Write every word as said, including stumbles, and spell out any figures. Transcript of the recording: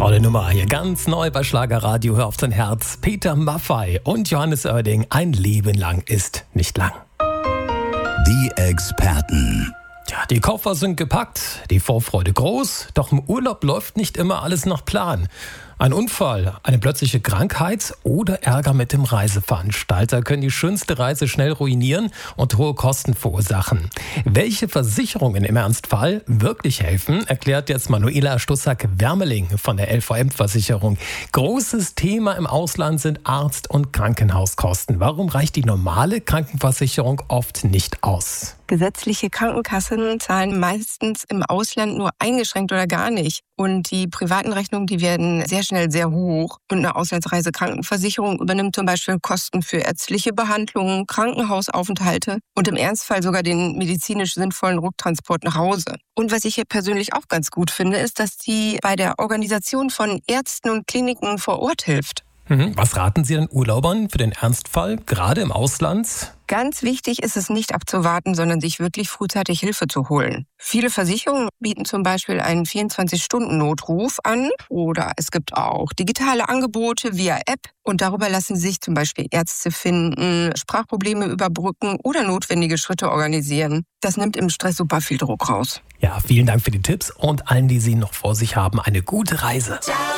Tolle Nummer hier, ganz neu bei Schlagerradio. Hör auf dein Herz. Peter Maffay und Johannes Oerding. Ein Leben lang ist nicht lang. Die Experten. Ja, die Koffer sind gepackt, die Vorfreude groß, doch im Urlaub läuft nicht immer alles nach Plan. Ein Unfall, eine plötzliche Krankheit oder Ärger mit dem Reiseveranstalter können die schönste Reise schnell ruinieren und hohe Kosten verursachen. Welche Versicherungen im Ernstfall wirklich helfen, erklärt jetzt Manuela Stussack-Wermeling von der L V M-Versicherung. Großes Thema im Ausland sind Arzt- und Krankenhauskosten. Warum reicht die normale Krankenversicherung oft nicht aus? Gesetzliche Krankenkassen zahlen meistens im Ausland nur eingeschränkt oder gar nicht. Und die privaten Rechnungen, die werden sehr schnell sehr hoch. Und eine Auslandsreisekrankenversicherung übernimmt zum Beispiel Kosten für ärztliche Behandlungen, Krankenhausaufenthalte und im Ernstfall sogar den medizinisch sinnvollen Rücktransport nach Hause. Und was ich hier persönlich auch ganz gut finde, ist, dass die bei der Organisation von Ärzten und Kliniken vor Ort hilft. Was raten Sie den Urlaubern für den Ernstfall, gerade im Ausland? Ganz wichtig ist es nicht abzuwarten, sondern sich wirklich frühzeitig Hilfe zu holen. Viele Versicherungen bieten zum Beispiel einen vierundzwanzig-Stunden-Notruf an oder es gibt auch digitale Angebote via App und darüber lassen sich zum Beispiel Ärzte finden, Sprachprobleme überbrücken oder notwendige Schritte organisieren. Das nimmt im Stress super viel Druck raus. Ja, vielen Dank für die Tipps und allen, die Sie noch vor sich haben, eine gute Reise.